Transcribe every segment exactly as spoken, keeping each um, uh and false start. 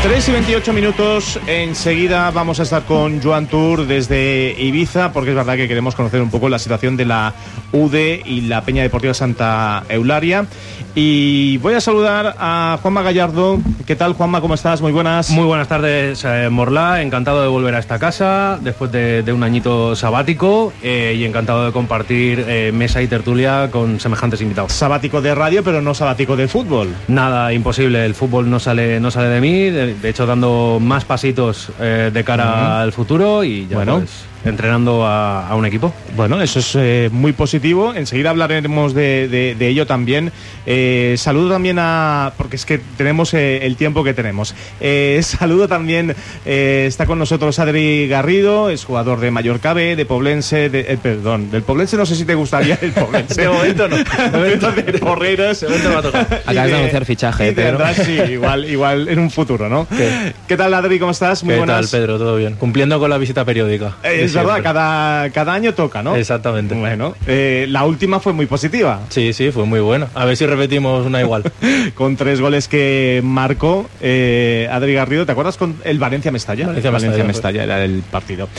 tres y veintiocho minutos, enseguida vamos a estar con Joan Tour desde Ibiza, porque es verdad que queremos conocer un poco la situación de la U D y la Peña Deportiva Santa Eularia. Y voy a saludar a Juanma Gallardo. ¿Qué tal, Juanma? ¿Cómo estás? Muy buenas. Muy buenas tardes, eh, Morlá. Encantado de volver a esta casa después de, de un añito sabático eh, y encantado de compartir eh, mesa y tertulia con semejantes invitados. Sabático de radio, pero no sabático de fútbol. Nada, imposible. El fútbol no sale, no sale de mí. De, de hecho, dando más pasitos eh, de cara uh-huh. al futuro y ya bueno. pues, entrenando a, a un equipo. Bueno, eso es eh, muy positivo. Enseguida hablaremos de, de, de ello también. Eh, saludo también a... porque es que tenemos eh, el tiempo que tenemos. Eh, saludo también... Eh, está con nosotros Adri Garrido, es jugador de Mallorca B, de Poblense... De, eh, perdón, del Poblense no sé si te gustaría el Poblense. De momento no. De momento de Porreros. De momento me ha tocado. Acabas de anunciar fichaje, Pedro. Verdad, sí, igual, igual en un futuro, ¿no? ¿Qué, ¿Qué tal, Adri? ¿Cómo estás? Muy ¿Qué buenas. tal, Pedro? ¿Todo bien? Cumpliendo con la visita periódica. Eh, es verdad, cada, cada año toca, ¿no? Exactamente. Bueno, eh, la última fue muy positiva. Sí, sí, fue muy buena. A ver si repetimos una igual. Con tres goles que marcó eh, Adri Garrido. ¿Te acuerdas con el Valencia-Mestalla? Valencia-Mestalla, Valencia-Mestalla era el partido.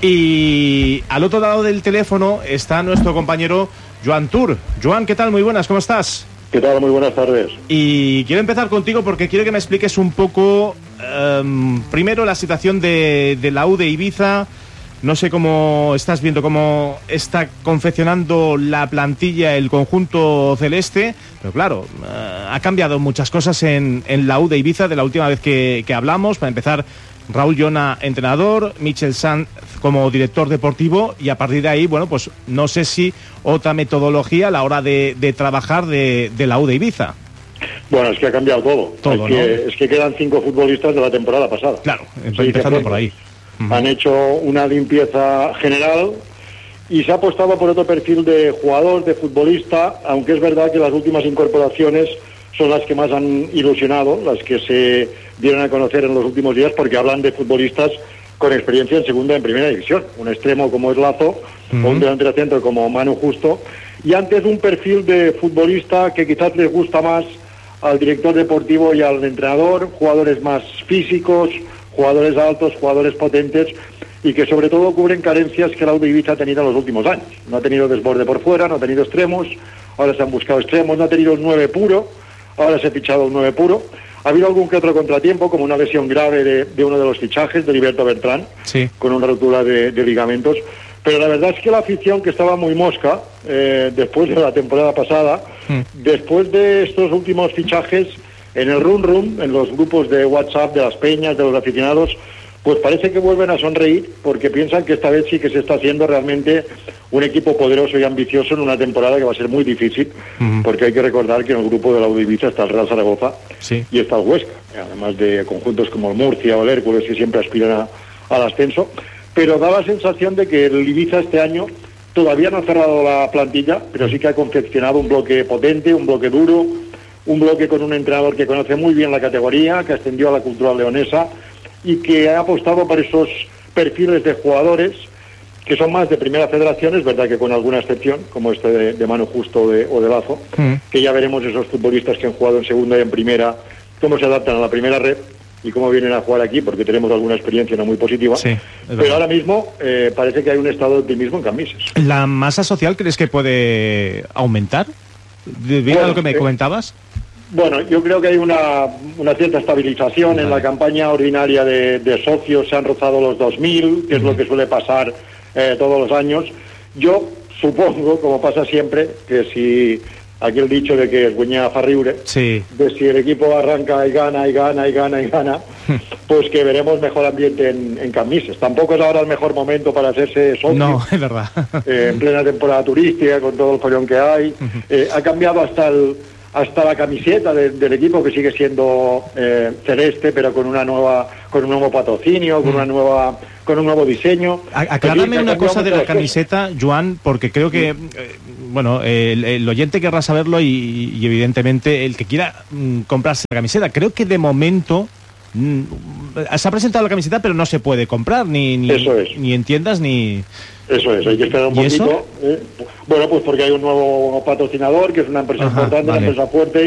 Y al otro lado del teléfono está nuestro compañero Joan Tour. Joan, ¿qué tal? Muy buenas, ¿cómo estás? ¿Qué tal? Muy buenas tardes. Y quiero empezar contigo porque quiero que me expliques un poco, um, primero, la situación de, de la U de Ibiza. No sé cómo estás viendo, cómo está confeccionando la plantilla, el conjunto celeste, pero claro, uh, ha cambiado muchas cosas en, en la U de Ibiza de la última vez que, que hablamos. Para empezar, Raúl Llona, entrenador, Michel Sanz como director deportivo, y a partir de ahí, bueno, pues no sé si otra metodología a la hora de, de trabajar de, de la U de Ibiza. Bueno, es que ha cambiado todo. Todo, es, que, ¿no? es que quedan cinco futbolistas de la temporada pasada. Claro, empezando por ahí. Han hecho una limpieza general y se ha apostado por otro perfil de jugador, de futbolista, aunque es verdad que las últimas incorporaciones son las que más han ilusionado, las que se dieron a conocer en los últimos días, porque hablan de futbolistas con experiencia en segunda y en primera división. Un extremo como es Lazo, uh-huh. o un delantero centro como Manu Justo, y antes un perfil de futbolista que quizás les gusta más al director deportivo y al entrenador, jugadores más físicos, jugadores altos, jugadores potentes, y que sobre todo cubren carencias que la U de Ibiza ha tenido en los últimos años. No ha tenido desborde por fuera, no ha tenido extremos, ahora se han buscado extremos, no ha tenido un nueve puro, ahora se ha fichado un nueve puro. Ha habido algún que otro contratiempo, como una lesión grave de, de uno de los fichajes, de Heriberto Bertrán, sí. con una rotura de, de ligamentos. Pero la verdad es que la afición, que estaba muy mosca eh, después de la temporada pasada, mm. después de estos últimos fichajes, en el run run, en los grupos de WhatsApp de las peñas, de los aficionados, pues parece que vuelven a sonreír porque piensan que esta vez sí que se está haciendo realmente un equipo poderoso y ambicioso en una temporada que va a ser muy difícil, uh-huh. porque hay que recordar que en el grupo de la U de Ibiza está el Real Zaragoza sí. y está el Huesca, además de conjuntos como el Murcia o el Hércules, que siempre aspiran a, al ascenso, pero da la sensación de que el Ibiza este año todavía no ha cerrado la plantilla, pero sí que ha confeccionado un bloque potente, un bloque duro, un bloque con un entrenador que conoce muy bien la categoría, que ascendió a la cultural leonesa y que ha apostado por esos perfiles de jugadores que son más de primera federación, es verdad que con alguna excepción, como este de, de Manu Justo o de, o de Lazo, mm. que ya veremos esos futbolistas que han jugado en segunda y en primera, cómo se adaptan a la primera red y cómo vienen a jugar aquí, porque tenemos alguna experiencia no muy positiva. Sí, pero ahora mismo eh, parece que hay un estado de optimismo en Cambises. ¿La masa social crees que puede aumentar? ¿Debido bueno, a lo que me eh, comentabas? Bueno, yo creo que hay una, una cierta estabilización. Vale. En la campaña ordinaria de, de socios se han rozado los dos mil, que es uh-huh. lo que suele pasar eh, todos los años. Yo supongo, como pasa siempre, que si aquel dicho de que es guiña farriure, sí. de si el equipo arranca y gana y gana y gana y gana, pues que veremos mejor ambiente en, en Cambises. Tampoco es ahora el mejor momento para hacerse socio. No, es verdad. Eh, en plena temporada turística, con todo el follón que hay. Uh-huh. Eh, ha cambiado hasta el hasta la camiseta de, del equipo, que sigue siendo eh, celeste, pero con una nueva, con un nuevo patrocinio, con mm. una nueva, con un nuevo diseño. Aclárame una cosa de la camiseta, Joan, porque creo que, mm. eh, bueno, el, el oyente querrá saberlo y, y evidentemente el que quiera mm, comprarse la camiseta. Creo que de momento mm, se ha presentado la camiseta, pero no se puede comprar ni ni, Eso es. ni en tiendas ni. Eso es, hay que esperar un poquito. Eh, bueno, pues porque hay un nuevo patrocinador, que es una empresa Ajá, importante, vale. una empresa fuerte,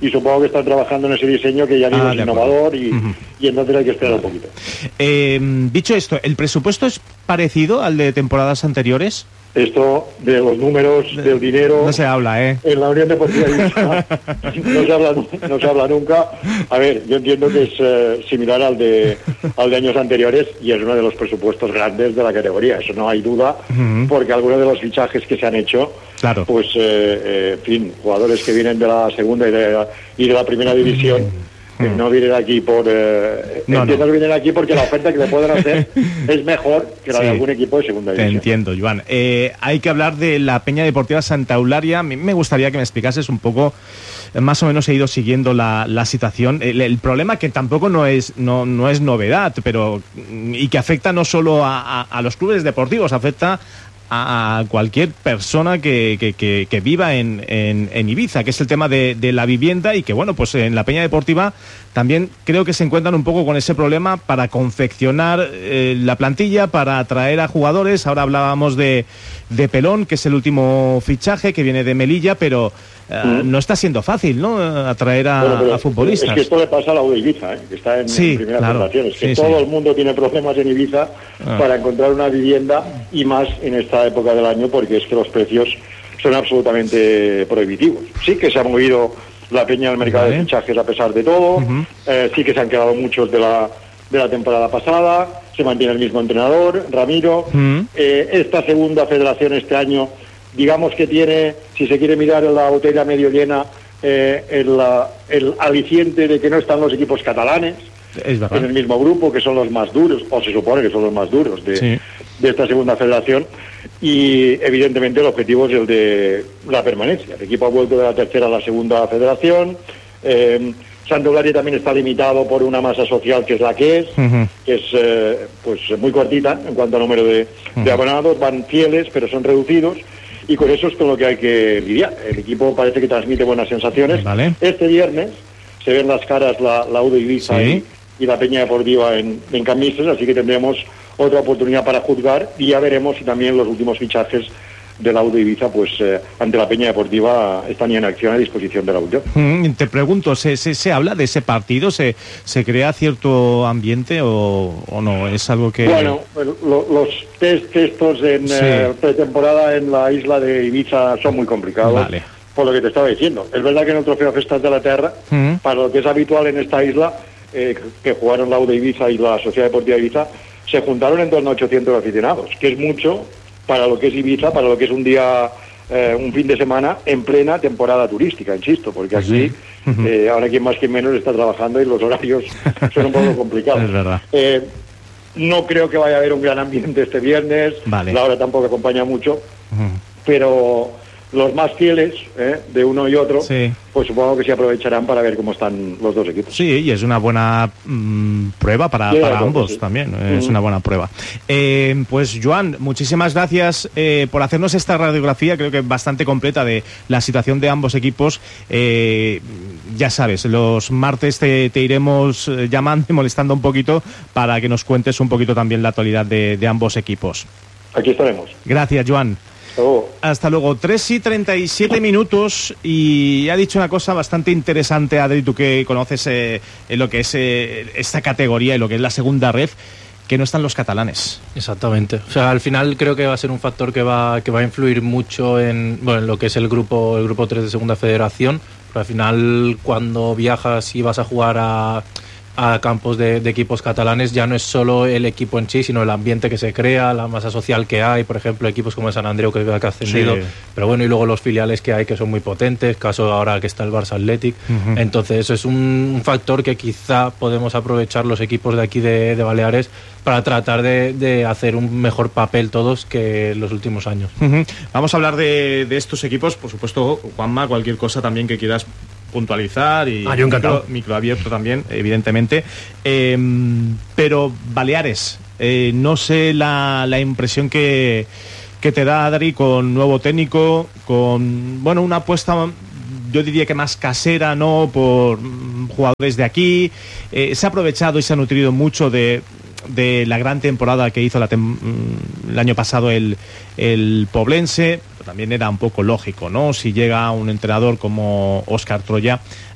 y supongo que están trabajando en ese diseño que ya digo ah, es innovador y, uh-huh. y entonces hay que esperar un poquito. Eh, dicho esto, ¿el presupuesto es parecido al de temporadas anteriores? Esto de los números, del dinero... No se habla, ¿eh? En la Unión Deportiva Ibiza no, se habla, no se habla nunca. A ver, yo entiendo que es eh, similar al de al de años anteriores y es uno de los presupuestos grandes de la categoría, eso no hay duda, uh-huh. porque algunos de los fichajes que se han hecho, claro. pues, eh, eh, en fin, jugadores que vienen de la segunda y de la, y de la primera división... Uh-huh. No vienen aquí por... Eh, no, entiendo no. que vienen aquí porque la oferta que le pueden hacer es mejor que la sí, de algún equipo de segunda división. Te entiendo, Joan. Eh, hay que hablar de la Peña Deportiva Santa Eulalia. A mí me gustaría que me explicases un poco, más o menos he ido siguiendo la, la situación. El, el problema que tampoco no es, no, no es novedad, pero y que afecta no solo a, a, a los clubes deportivos, afecta a cualquier persona que, que, que, que viva en, en, en Ibiza, que es el tema de, de la vivienda y que, bueno, pues en la Peña Deportiva también creo que se encuentran un poco con ese problema para confeccionar eh, la plantilla, para atraer a jugadores. Ahora hablábamos de, de Pelón, que es el último fichaje, que viene de Melilla, pero eh, mm. no está siendo fácil, ¿no?, atraer a, bueno, pero, a futbolistas. Es que esto le pasa a la U de Ibiza, ¿eh?, que está en, sí, en primera claro. federación. Es que sí, todo sí. el mundo tiene problemas en Ibiza ah. para encontrar una vivienda y más en esta época del año, porque es que los precios son absolutamente prohibitivos. Sí que se ha movido la peña del mercado vale. de fichajes a pesar de todo, uh-huh. eh, sí que se han quedado muchos de la de la temporada pasada, se mantiene el mismo entrenador, Ramiro. Uh-huh. Eh, esta segunda federación este año, digamos que tiene, si se quiere mirar en la botella medio llena, eh, el, el aliciente de que no están los equipos catalanes en el mismo grupo, que son los más duros, o se supone que son los más duros de, sí. de esta segunda federación, y evidentemente el objetivo es el de la permanencia. El equipo ha vuelto de la tercera a la segunda federación. eh, Santa Eulalia también está limitado por una masa social que es la que es, uh-huh. que es eh, pues muy cortita en cuanto al número de, uh-huh. de abonados, van fieles pero son reducidos, y con eso es con lo que hay que lidiar. El equipo parece que transmite buenas sensaciones. Vale. Este viernes se ven las caras la, la U de Ibiza sí. y, y la Peña Deportiva en, en Camisas, así que tendremos otra oportunidad para juzgar y ya veremos si también los últimos fichajes de la U de Ibiza, pues eh, ante la Peña Deportiva están ya en acción a disposición de la U. Mm, te pregunto, ¿se, se, ¿se habla de ese partido? ¿Se, se crea cierto ambiente o, o no? ¿Es algo que...? Bueno, lo, los test estos en sí. eh, pretemporada en la isla de Ibiza son muy complicados. Vale. Por lo que te estaba diciendo. Es verdad que en el Trofeo Festas de la Terra, mm. para lo que es habitual en esta isla, eh, que jugaron la U de Ibiza y la Sociedad Deportiva de Ibiza, se juntaron en torno a ochocientos aficionados, que es mucho para lo que es Ibiza, para lo que es un día, eh, un fin de semana en plena temporada turística, insisto, porque aquí, sí. uh-huh. eh, ahora quien más quien menos está trabajando y los horarios son un poco complicados. Es verdad. Eh, no creo que vaya a haber un gran ambiente este viernes, vale. la hora tampoco acompaña mucho, uh-huh. pero los más fieles eh, de uno y otro, sí. pues supongo que se aprovecharán para ver cómo están los dos equipos. Sí, y es una buena mmm, prueba para, sí, para ambos sí. también, mm. es una buena prueba. Eh, pues Joan, muchísimas gracias eh, por hacernos esta radiografía, creo que bastante completa, de la situación de ambos equipos. Eh, ya sabes, los martes te, te iremos llamando y molestando un poquito para que nos cuentes un poquito también la actualidad de, de ambos equipos. Aquí estaremos. Gracias, Joan. Oh. Hasta luego. tres y treinta y siete minutos, y ha dicho una cosa bastante interesante, Adri, tú que conoces eh, lo que es eh, esta categoría y lo que es la segunda ref, que no están los catalanes. Exactamente. O sea, al final creo que va a ser un factor que va que va a influir mucho en, bueno, en lo que es el grupo el grupo tres de segunda federación, pero al final cuando viajas y vas a jugar a a campos de, de equipos catalanes, ya no es solo el equipo en sí, sino el ambiente que se crea, la masa social que hay, por ejemplo, equipos como el San Andreu, que ha ascendido, sí. pero bueno, y luego los filiales que hay, que son muy potentes, caso ahora que está el Barça Athletic, uh-huh. entonces eso es un, un factor que quizá podemos aprovechar los equipos de aquí de, de Baleares para tratar de, de hacer un mejor papel todos que en los últimos años. Uh-huh. Vamos a hablar de, de estos equipos, por supuesto, Juanma, cualquier cosa también que quieras puntualizar, y ah, yo micro, micro abierto también, evidentemente, eh, pero Baleares, eh, no sé la, la impresión que, que te da, Adri, con nuevo técnico, con, bueno, una apuesta, yo diría que más casera, ¿no?, por jugadores de aquí. Eh, se ha aprovechado y se ha nutrido mucho de de la gran temporada que hizo la tem- el año pasado el, el Poblense. También era un poco lógico, ¿no?, si llega un entrenador como Óscar Troya,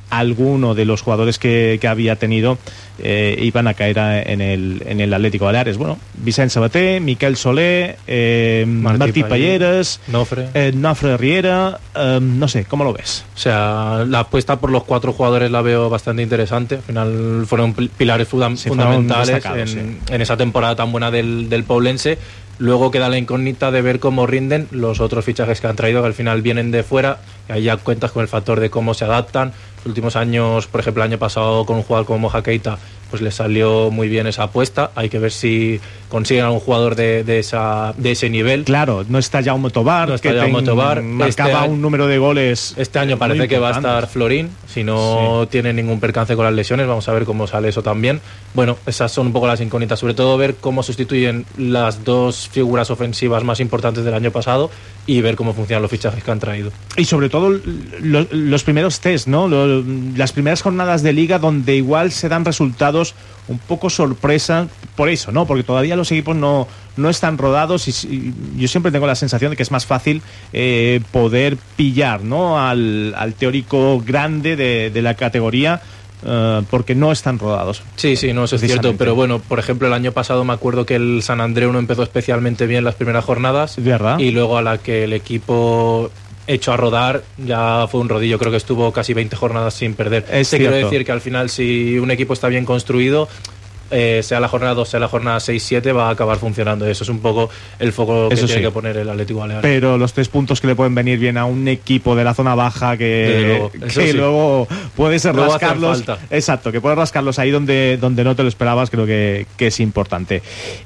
alguno de los jugadores que, que había tenido eh, iban a caer a, en, el, en el Atlético Baleares. Bueno, Vicent Sabater, Miquel Soler, eh, Martí, Martí Palleras, Nofre, eh, Nofre Riera, eh, no sé, ¿cómo lo ves? O sea, la apuesta por los cuatro jugadores la veo bastante interesante. Al final fueron pilares funda- sí, fundamentales en, sí. en esa temporada tan buena del, del Poblense. Luego queda la incógnita de ver cómo rinden los otros fichajes que han traído, que al final vienen de fuera, y ahí ya cuentas con el factor de cómo se adaptan. Los últimos años, por ejemplo, el año pasado con un jugador como Moja Keita, pues le salió muy bien esa apuesta. Hay que ver si consiguen algún jugador de, de, esa, de ese nivel. Claro, no está Jaume Tobar, no está que Jaume Tobar. marcaba este un número de goles. Este año parece que va a estar Florín, si no sí. tiene ningún percance con las lesiones. Vamos a ver cómo sale eso también. Bueno, esas son un poco las incógnitas, sobre todo ver cómo sustituyen las dos figuras ofensivas más importantes del año pasado y ver cómo funcionan los fichajes que han traído. Y sobre todo lo, los primeros test, ¿no? Lo, las primeras jornadas de liga donde igual se dan resultados un poco sorpresa por eso, ¿no? Porque todavía los equipos no, no están rodados y, y yo siempre tengo la sensación de que es más fácil eh, poder pillar, ¿no? Al, al teórico grande de, de la categoría. Uh, porque no están rodados. Sí, sí, no, eso es cierto, pero bueno, por ejemplo, el año pasado me acuerdo que el San Andreu no empezó especialmente bien las primeras jornadas, ¿verdad? Y luego a la que el equipo echó a rodar ya fue un rodillo, creo que estuvo casi veinte jornadas sin perder. Es Te cierto. quiero decir que al final, si un equipo está bien construido, Eh, sea la jornada dos, sea la jornada seis siete, va a acabar funcionando. Eso es un poco el foco que Eso tiene sí. que poner el Atlético Baleares. Pero los tres puntos que le pueden venir bien a un equipo de la zona baja que, luego, que sí. luego puedes luego rascarlos. Exacto, que puedes rascarlos ahí donde, donde no te lo esperabas, creo que, que es importante.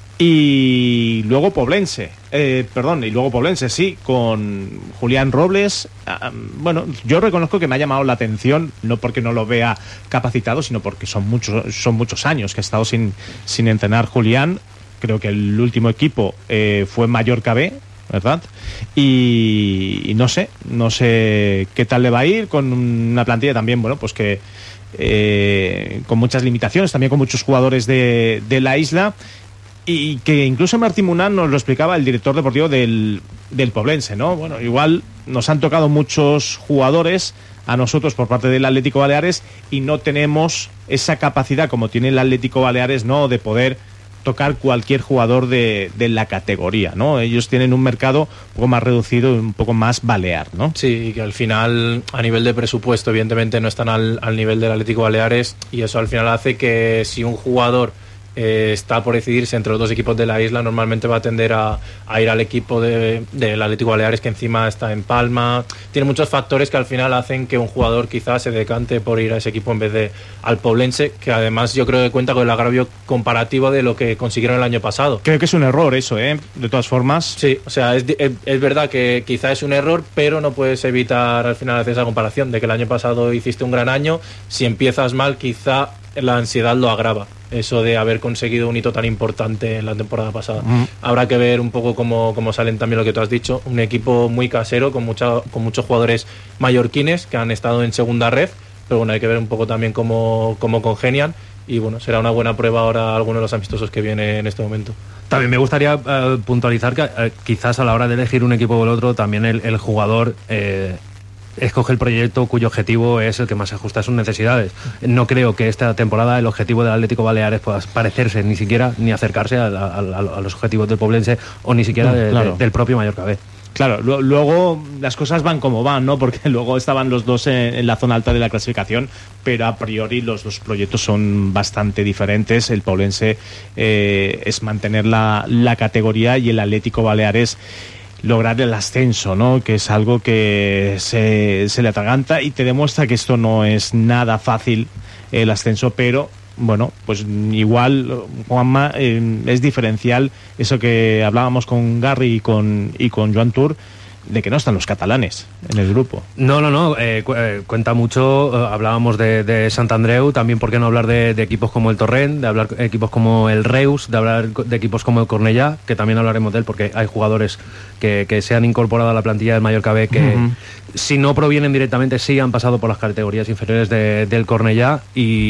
Y luego Poblense, eh, perdón, y luego Poblense, sí, con Julián Robles. Ah, bueno, yo reconozco que me ha llamado la atención, no porque no lo vea capacitado, sino porque son muchos, son muchos años que ha estado sin, sin entrenar Julián. Creo que el último equipo eh, fue Mallorca B, ¿verdad? Y, y no sé, no sé qué tal le va a ir con una plantilla también, bueno, pues que eh, con muchas limitaciones, también con muchos jugadores de, de la isla. Y que incluso Martín Munán nos lo explicaba, el director deportivo del, del Poblense, ¿no? Bueno, igual nos han tocado muchos jugadores a nosotros por parte del Atlético Baleares y no tenemos esa capacidad como tiene el Atlético Baleares, ¿no? De poder tocar cualquier jugador de, de la categoría, ¿no? Ellos tienen un mercado un poco más reducido y un poco más balear, ¿no? Sí, y que al final, a nivel de presupuesto, evidentemente no están al, al nivel del Atlético Baleares, y eso al final hace que si un jugador Eh, está por decidirse entre los dos equipos de la isla, normalmente va a tender a, a ir al equipo de, del Atlético Baleares, que encima está en Palma. Tiene muchos factores que al final hacen que un jugador quizás se decante por ir a ese equipo en vez de al Poblense, que además yo creo que cuenta con el agravio comparativo de lo que consiguieron el año pasado. Creo que es un error eso, ¿eh? De todas formas. Sí, o sea, es, es, es verdad que quizás es un error, pero no puedes evitar al final hacer esa comparación de que el año pasado hiciste un gran año. Si empiezas mal, quizá la ansiedad lo agrava, eso de haber conseguido un hito tan importante en la temporada pasada. Mm. Habrá que ver un poco cómo, cómo salen también lo que tú has dicho, un equipo muy casero con, mucha, con muchos jugadores mallorquines que han estado en segunda ref, pero bueno, hay que ver un poco también cómo, cómo congenian, y bueno, será una buena prueba ahora alguno de los amistosos que viene en este momento. También me gustaría eh, puntualizar que eh, quizás a la hora de elegir un equipo o el otro, también el, el jugador eh, escoge el proyecto cuyo objetivo es el que más se ajusta a sus necesidades. No creo que esta temporada el objetivo del Atlético Baleares pueda parecerse ni siquiera ni acercarse a, a, a los objetivos del Poblense o ni siquiera de, claro. de, del propio Mallorca B. Claro, lo, luego las cosas van como van, ¿no? Porque luego estaban los dos en, en la zona alta de la clasificación, pero a priori los dos proyectos son bastante diferentes. El Poblense eh, es mantener la, la categoría y el Atlético Baleares lograr el ascenso, ¿no? Que es algo que se, se le atraganta y te demuestra que esto no es nada fácil, el ascenso, pero bueno, pues igual, Juanma, eh, es diferencial eso que hablábamos con Garry y con, y con Joan Tour, de que no están los catalanes en el grupo. No, no, no, eh, cu eh, cuenta mucho, eh, hablábamos de, de Sant Andreu, también por qué no hablar de, de equipos como el Torrent, de hablar de equipos como el Reus, de hablar de equipos como el Cornellà, que también hablaremos de él porque hay jugadores que, que se han incorporado a la plantilla del Mallorca B que uh-huh. si no provienen directamente sí han pasado por las categorías inferiores de, del Cornellà y